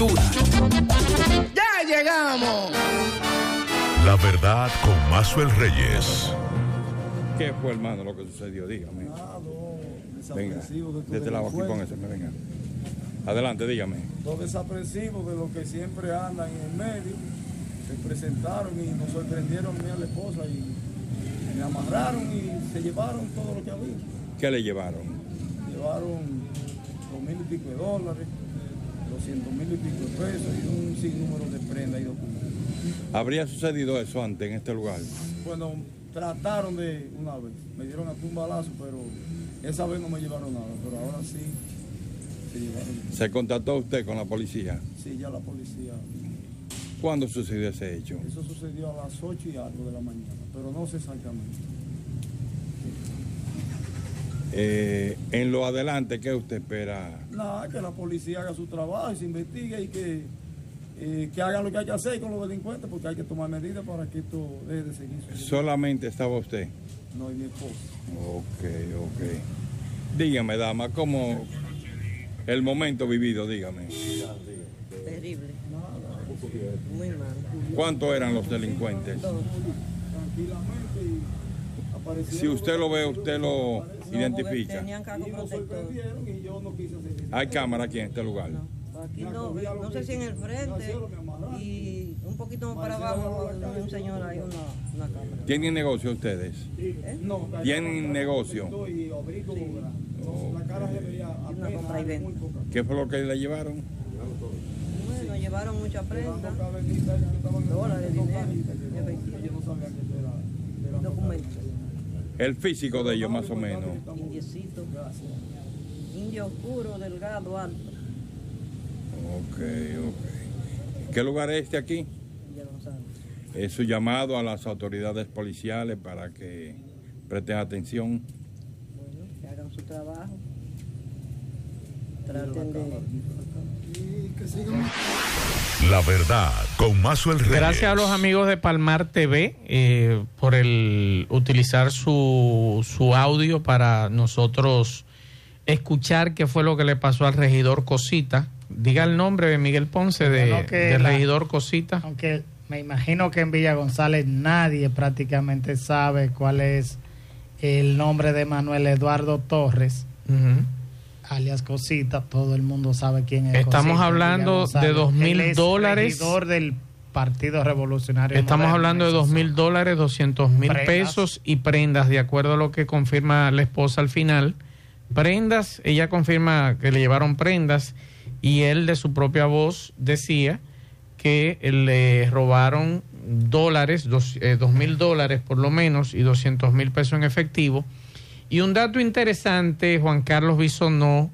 Factura. ¡Ya llegamos! La verdad con Maxwell Reyes. ¿Qué fue, hermano, lo que sucedió? Dígame. Venga, de este lado aquí, póngase, venga. Adelante, dígame. Los desapresivos de los que siempre andan en el medio se presentaron y nos sorprendieron a mí y a la esposa y me amarraron y se llevaron todo lo que había. ¿Qué le llevaron? Llevaron $2,000 y pico, $200,000 y pico de pesos y un sinnúmero de prendas y documentos. ¿Habría sucedido eso antes en este lugar? Bueno, trataron de una vez, me dieron hasta un balazo, pero esa vez no me llevaron nada, pero ahora sí se llevaron. ¿Se contactó usted con la policía? Sí, ya la policía. ¿Cuándo sucedió ese hecho? Eso sucedió a las 8 y algo de la mañana, pero no sé exactamente. En lo adelante, ¿qué usted espera? Nada, que la policía haga su trabajo y se investigue y que hagan lo que hay que hacer con los delincuentes, porque hay que tomar medidas para que esto deje de seguir. ¿Solamente estaba usted? No, y mi esposa. Ok. Dígame, dama, ¿cómo el momento vivido? Dígame. Terrible. Muy mal. ¿Cuántos eran los delincuentes? Tranquilamente y aparecieron. Si usted lo ve, usted lo identifica. Tenían casco protector. Y yo no quise hacer eso. ¿Hay cámara aquí en este lugar? Aquí no sé si en el frente y un poquito más para abajo un señor hay una cámara. ¿Tienen negocio ustedes? No, ¿Tienen negocio? La cara se veía Una compra y venta. ¿Qué fue lo que le llevaron? Bueno, llevaron mucha prenda, dólares, dinero, documentos. El físico de ellos más o menos. Indiecito, indio oscuro, delgado, alto. Ok. ¿Qué lugar es este aquí? Ya lo saben. Es su llamado a las autoridades policiales para que presten atención. Bueno, que hagan su trabajo. Traten de... La verdad con Maxwell Reyes. Gracias a los amigos de Palmar TV por el utilizar su audio para nosotros escuchar qué fue lo que le pasó al regidor Cosita. Diga el nombre de Miguel Ponce del regidor Cosita. Aunque me imagino que en Villa González nadie prácticamente sabe cuál es el nombre de Manuel Eduardo Torres. Alias Cosita, todo el mundo sabe quién es. Estamos Cosita, hablando de $2,000. Regidor del Partido Revolucionario. Estamos Moderno, hablando de $2,000, $200,000 pesos y prendas, de acuerdo a lo que confirma la esposa al final. Prendas, ella confirma que le llevaron prendas y él de su propia voz decía que le robaron dólares, $2,000 por lo menos y $200,000 pesos en efectivo. Y un dato interesante, Juan Carlos Bisonó,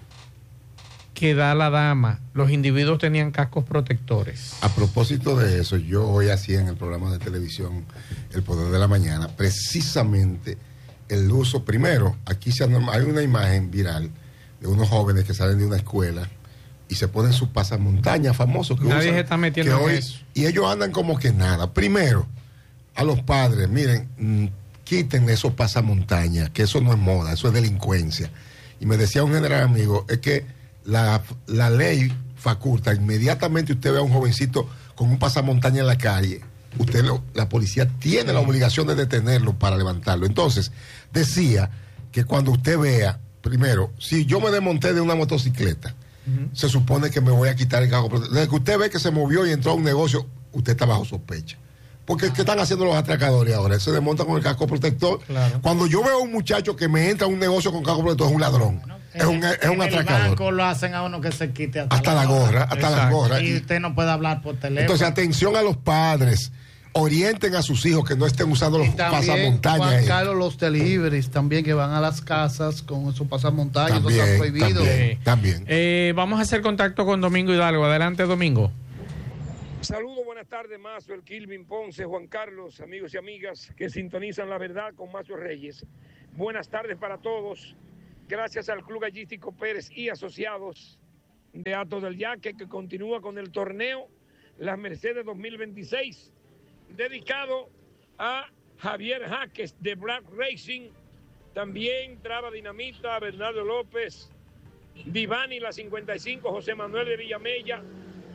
que da la dama, los individuos tenían cascos protectores. A propósito de eso, yo hoy hacía en el programa de televisión El Poder de la Mañana, precisamente el uso, primero, aquí hay una imagen viral de unos jóvenes que salen de una escuela y se ponen su pasamontaña famoso. Nadie se está metiendo en eso. Y ellos andan como que nada. Primero, a los padres, miren, quiten esos pasamontañas, que eso no es moda, eso es delincuencia. Y me decía un general amigo, es que la ley faculta, inmediatamente usted ve a un jovencito con un pasamontaña en la calle, la policía tiene la obligación de detenerlo para levantarlo. Entonces, decía que cuando usted vea, primero, si yo me desmonté de una motocicleta, se supone que me voy a quitar el casco protector. Desde que usted ve que se movió y entró a un negocio, usted está bajo sospecha. Porque ¿qué están haciendo los atracadores ahora? Se desmontan con el casco protector. Claro. Cuando yo veo a un muchacho que me entra a un negocio con casco protector, es un ladrón. Es un atracador. En el banco lo hacen a uno que se quite hasta la gorra. Y usted no puede hablar por teléfono. Entonces, atención a los padres. Orienten a sus hijos que no estén usando los pasamontañas. Juan Carlos, los deliveries también que van a las casas con esos pasamontañas, eso está prohibido. También. Vamos a hacer contacto con Domingo Hidalgo. Adelante, Domingo. Saludos, buenas tardes, Maxwell, Kilvin Ponce, Juan Carlos, amigos y amigas que sintonizan La Verdad con Maxwell Reyes. Buenas tardes para todos. Gracias al Club Gallístico Pérez y Asociados de Atos del Yaque, que continúa con el torneo Las Mercedes 2026, dedicado a Javier Jaques de Black Racing, también Traba Dinamita, Bernardo López, Divani La 55, José Manuel de Villamella,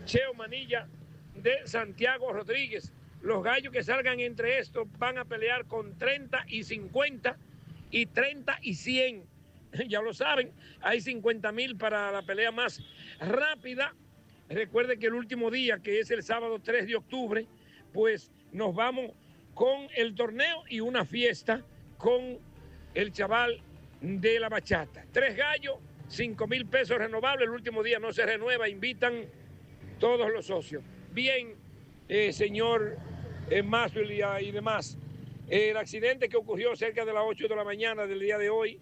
Cheo Manilla de Santiago Rodríguez. Los gallos que salgan entre estos van a pelear con 30 y 50 y 30 y 100. Ya lo saben, hay 50,000 para la pelea más rápida. Recuerde que el último día, que es el sábado 3 de octubre, pues nos vamos con el torneo y una fiesta con el chaval de la bachata. 3 gallos, 5,000 pesos renovables. El último día no se renueva, invitan todos los socios. Bien, señor Maxwell y demás. El accidente que ocurrió cerca de las 8 de la mañana del día de hoy,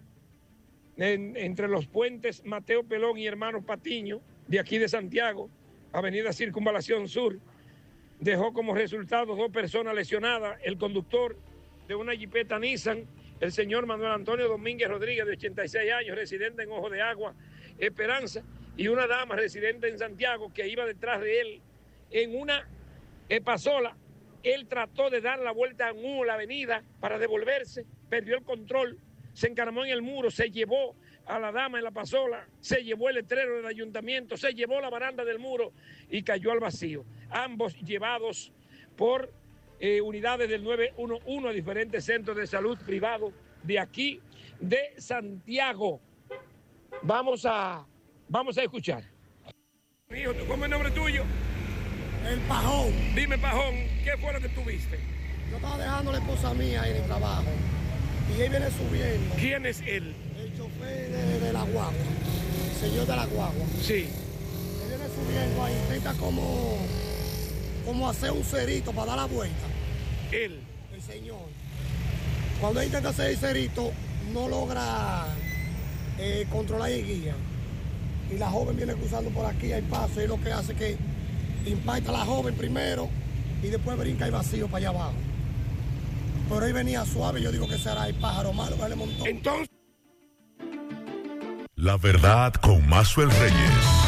entre los puentes Mateo Pelón y Hermanos Patiño, de aquí de Santiago, avenida Circunvalación Sur, dejó como resultado 2 personas lesionadas, el conductor de una jipeta Nissan, el señor Manuel Antonio Domínguez Rodríguez, de 86 años, residente en Ojo de Agua, Esperanza, y una dama residente en Santiago que iba detrás de él en una pasola. Él trató de dar la vuelta a la avenida para devolverse, perdió el control, se encaramó en el muro, se llevó a la dama en la pasola, se llevó el letrero del ayuntamiento, se llevó la baranda del muro y cayó al vacío. Ambos llevados por unidades del 911 a diferentes centros de salud privados de aquí de Santiago. Vamos a escuchar. Hijo, ¿cómo es el nombre tuyo? El Pajón. Dime, Pajón, ¿qué fue lo que tú viste? Yo estaba dejando a la esposa mía en el trabajo y él viene subiendo. ¿Quién es él? El chofer de la guagua, el señor de la guagua. Sí. Él viene subiendo ahí, intenta como hacer un cerito para dar la vuelta. Él. El señor. Cuando él intenta hacer el cerito, no logra controlar el guía. Y la joven viene cruzando por aquí, hay paso, y lo que hace es que impacta a la joven primero y después brinca el vacío para allá abajo. Pero ahí venía suave, yo digo que será el pájaro malo que le montó. Entonces. La verdad con Maxwell Reyes.